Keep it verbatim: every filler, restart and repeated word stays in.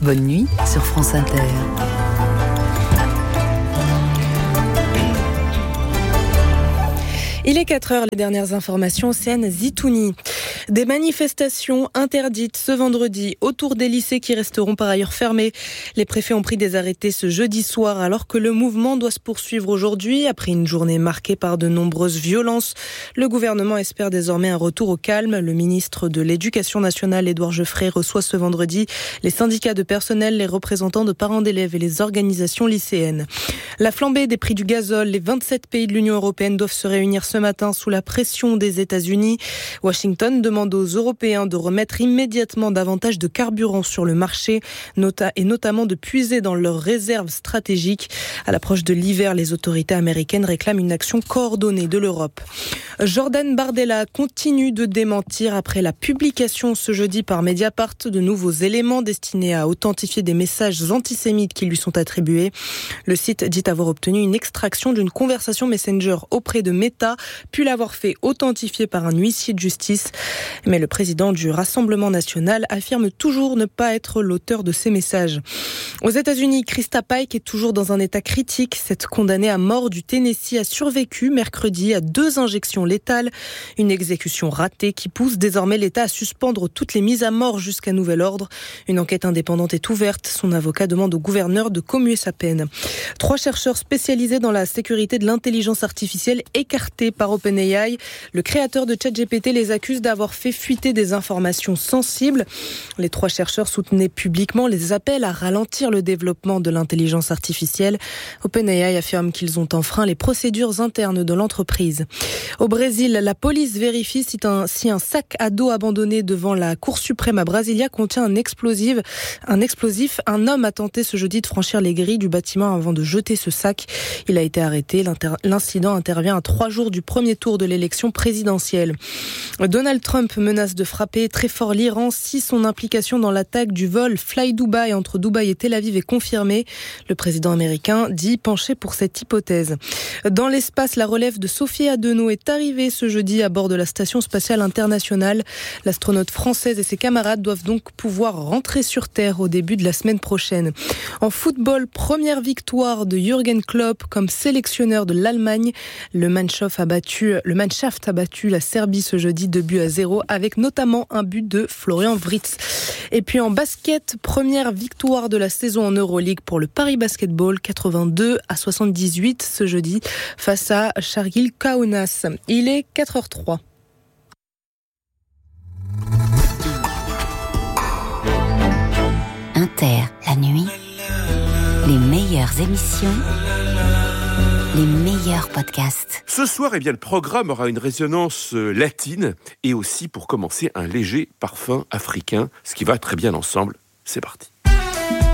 Bonne nuit sur France Inter. Il est quatre heures, les dernières informations, Océane Zitouni. Des manifestations interdites ce vendredi autour des lycées qui resteront par ailleurs fermés. Les préfets ont pris des arrêtés ce jeudi soir alors que le mouvement doit se poursuivre aujourd'hui. Après une journée marquée par de nombreuses violences, le gouvernement espère désormais un retour au calme. Le ministre de l'Éducation nationale, Édouard Geoffrey, reçoit ce vendredi les syndicats de personnel, les représentants de parents d'élèves et les organisations lycéennes. La flambée des prix du gazole, les vingt-sept pays de l'Union européenne doivent se réunir ce matin sous la pression des États-Unis. Washington demande aux Européens de remettre immédiatement davantage de carburant sur le marché nota- et notamment de puiser dans leurs réserves stratégiques. À l'approche de l'hiver, les autorités américaines réclament une action coordonnée de l'Europe. Jordan Bardella continue de démentir après la publication ce jeudi par Mediapart de nouveaux éléments destinés à authentifier des messages antisémites qui lui sont attribués. Le site dit avoir obtenu une extraction d'une conversation Messenger auprès de Meta, puis l'avoir fait authentifier par un huissier de justice. Mais le président du Rassemblement national affirme toujours ne pas être l'auteur de ces messages. Aux États-Unis, Krista Pike est toujours dans un état critique. Cette condamnée à mort du Tennessee a survécu mercredi à deux injections létales. Une exécution ratée qui pousse désormais l'État à suspendre toutes les mises à mort jusqu'à nouvel ordre. Une enquête indépendante est ouverte. Son avocat demande au gouverneur de commuer sa peine. Trois chercheurs spécialisés dans la sécurité de l'intelligence artificielle écartés par OpenAI. Le créateur de ChatGPT les accuse d'avoir fait fuiter des informations sensibles. Les trois chercheurs soutenaient publiquement les appels à ralentir le développement de l'intelligence artificielle. OpenAI affirme qu'ils ont enfreint les procédures internes de l'entreprise. Au Brésil, la police vérifie si un, si un sac à dos abandonné devant la Cour suprême à Brasilia contient un explosif. Un explosif. Un homme a tenté ce jeudi de franchir les grilles du bâtiment avant de jeter ce sac. Il a été arrêté. L'inter- l'incident intervient à trois jours du premier tour de l'élection présidentielle. Donald Trump menace de frapper très fort l'Iran si son implication dans l'attaque du vol Fly Dubai entre Dubaï et Tel Aviv est confirmée. Le président américain dit pencher pour cette hypothèse. Dans l'espace, la relève de Sophie Adenau est arrivée ce jeudi à bord de la Station spatiale internationale. L'astronaute française et ses camarades doivent donc pouvoir rentrer sur Terre au début de la semaine prochaine. En football, première victoire de Jürgen Klopp comme sélectionneur de l'Allemagne. Le Mannschaft a battu, le Mannschaft a battu la Serbie ce jeudi deux buts à zéro avec notamment un but de Florian Wirtz. Et puis en basket, première victoire de la saison en Euroleague pour le Paris Basketball, quatre-vingt-deux à soixante-dix-huit ce jeudi face à Chargil Kaunas. Il est quatre heures zéro trois. Inter, la nuit, les meilleures émissions, les meilleurs podcasts. Ce soir, eh bien, le programme aura une résonance latine et aussi, pour commencer, un léger parfum africain, ce qui va très bien ensemble. C'est parti.